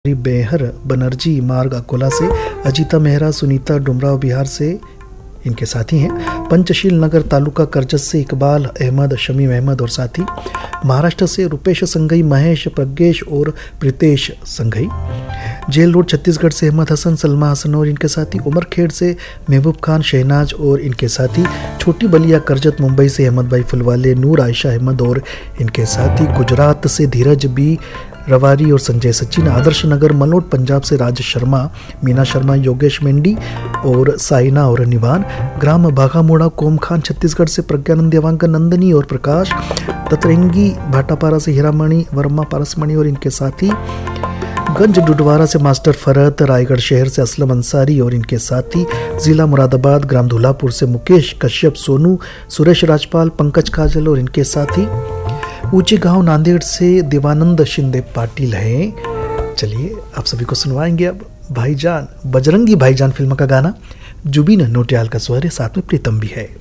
बेहर बनर्जी मार्ग अकोला से, अजीता मेहरा सुनीता डुमराव बिहार से इनके साथी हैं। पंचशील नगर तालुका करजत से इकबाल अहमद शमीम अहमद और साथी। महाराष्ट्र से रुपेश संघई महेश प्रज्ञेश और Pritesh Shanghai. Jail road Chhattisgarh से अहमद हसन सलमा हसन और इनके साथी। उमरखेड़ से महबूब खान शहनाज और इनके साथी। छोटी बलिया करजत मुंबई से अहमद भाई फुलवाले नूर आयशा अहमद और इनके साथी। गुजरात से धीरज बी रवारी और संजय सचिन। आदर्श नगर मलोट पंजाब से राज शर्मा, मीना शर्मा, योगेश मेंडी और साइना और निवान। ग्राम बाघामोड़ा कोम खान छत्तीसगढ़ से प्रज्ञानंद देवांगन नंदनी और प्रकाश। ततरंगी भाटापारा से हीरामणि वर्मा पारसमणि और इनके साथी। गंज डुडवारा से मास्टर फरहत, रायगढ़ शहर से असलम अंसारी और इनके साथी। जिला मुरादाबाद ग्राम धुलापुर से मुकेश कश्यप सोनू, सुरेश राजपाल, पंकज काजल और इनके साथी। ऊंची गांव नांदेड़ से देवानंद शिंदे पाटिल हैं। चलिए आप सभी को सुनवाएंगे अब भाईजान, बजरंगी भाईजान फिल्म का गाना। जुबीन नौटियाल का स्वर है, साथ में प्रीतम भी है।